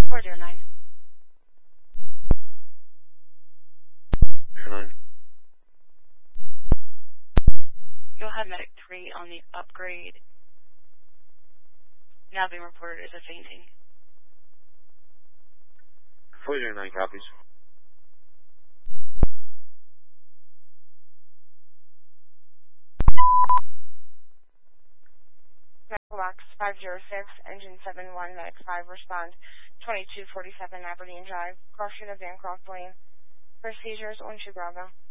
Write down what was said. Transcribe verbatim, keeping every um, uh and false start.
four zero nine. nine. You'll have medic three on the upgrade. Now being reported as a fainting. four zero nine copies. Box five zero six, engine seven one, medic five, respond twenty-two forty-seven Aberdeen Drive, crossing of Bancroft Lane. Procedures, one two Bravo.